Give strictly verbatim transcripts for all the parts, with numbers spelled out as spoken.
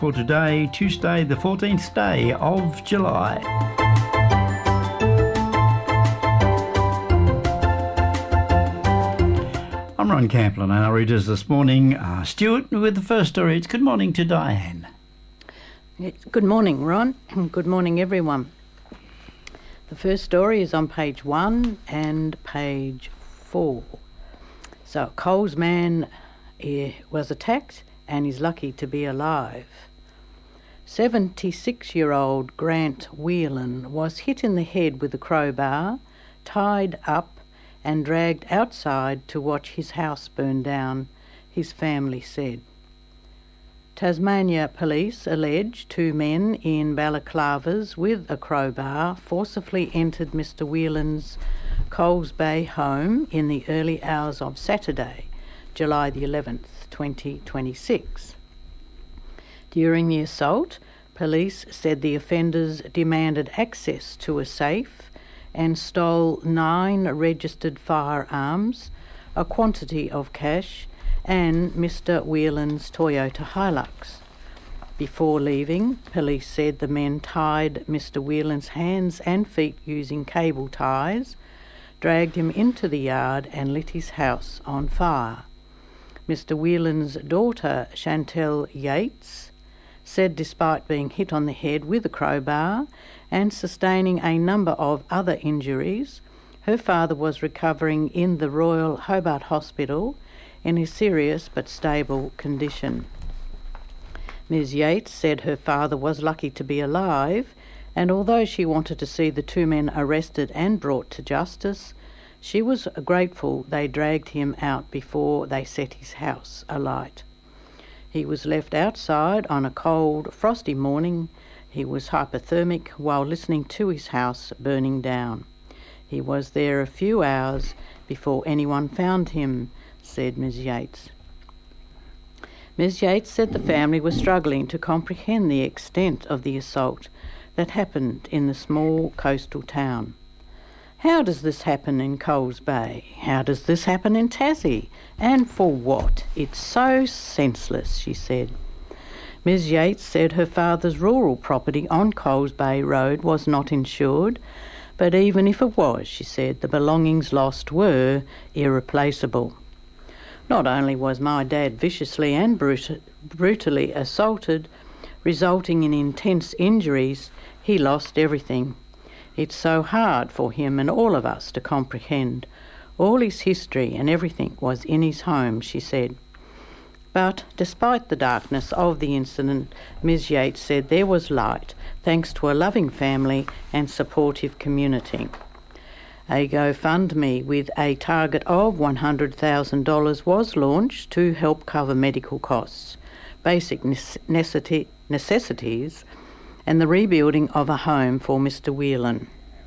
For today, Tuesday, the fourteenth day of July. I'm Ron Camplin, and our readers this morning are Stuart with the first story. It's good morning to Diane. Good morning, Ron. Good morning, everyone. The first story is on page one and page four. So, Coles man eh, was attacked and is lucky to be alive. seventy-six-year-old Grant Whelan was hit in the head with a crowbar, tied up and dragged outside to watch his house burn down, his family said. Tasmania police allege two men in balaclavas with a crowbar forcibly entered Mister Whelan's Coles Bay home in the early hours of Saturday, July the eleventh, twenty twenty-six. During the assault, police said the offenders demanded access to a safe and stole nine registered firearms, a quantity of cash, and Mister Whelan's Toyota Hilux. Before leaving, police said the men tied Mister Whelan's hands and feet using cable ties, dragged him into the yard and lit his house on fire. Mister Whelan's daughter, Chantel Yates, said despite being hit on the head with a crowbar and sustaining a number of other injuries, her father was recovering in the Royal Hobart Hospital in a serious but stable condition. Miz Yates said her father was lucky to be alive, and although she wanted to see the two men arrested and brought to justice, she was grateful they dragged him out before they set his house alight. He was left outside on a cold, frosty morning. He was hypothermic while listening to his house burning down. He was there a few hours before anyone found him, said Miz Yates. Miz Yates said the family was struggling to comprehend the extent of the assault that happened in the small coastal town. How does this happen in Coles Bay? How does this happen in Tassie? And for what? It's so senseless, she said. Miz Yates said her father's rural property on Coles Bay Road was not insured, but even if it was, she said, the belongings lost were irreplaceable. Not only was my dad viciously and brut- brutally assaulted, resulting in intense injuries, he lost everything. It's so hard for him and all of us to comprehend. All his history and everything was in his home, she said. But despite the darkness of the incident, Miz Yates said there was light, thanks to a loving family and supportive community. A GoFundMe with a target of one hundred thousand dollars was launched to help cover medical costs, basic necessity, necessities, and the rebuilding of a home for Mister Whelan.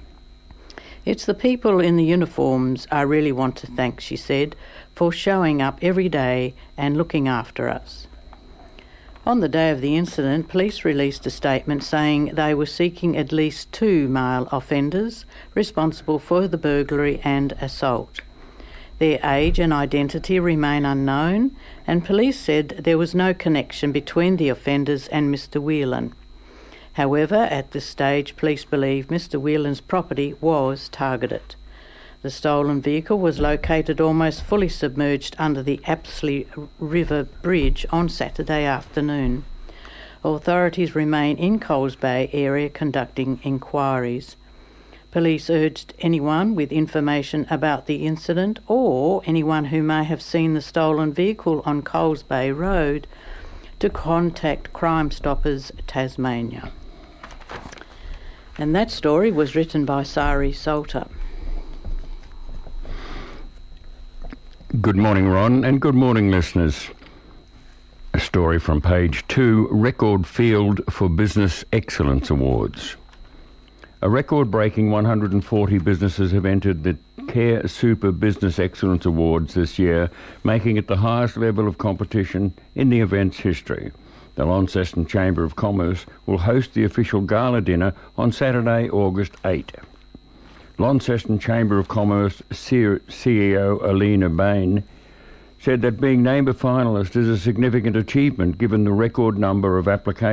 It's the people in the uniforms I really want to thank, she said, for showing up every day and looking after us. On the day of the incident, police released a statement saying they were seeking at least two male offenders responsible for the burglary and assault. Their age and identity remain unknown, and police said there was no connection between the offenders and Mister Whelan. However, at this stage, police believe Mister Whelan's property was targeted. The stolen vehicle was located almost fully submerged under the Apsley River Bridge on Saturday afternoon. Authorities remain in Coles Bay area conducting inquiries. Police urged anyone with information about the incident or anyone who may have seen the stolen vehicle on Coles Bay Road to contact Crime Stoppers Tasmania. And that story was written by Sari Salter. Good morning, Ron, and good morning, listeners. A story from page two, Record Field for Business Excellence Awards. A record-breaking one hundred forty businesses have entered the Care Super Business Excellence Awards this year, making it the highest level of competition in the event's history. The Launceston Chamber of Commerce will host the official gala dinner on Saturday, August eighth. Launceston Chamber of Commerce C E O Alina Bain said that being named a finalist is a significant achievement given the record number of applications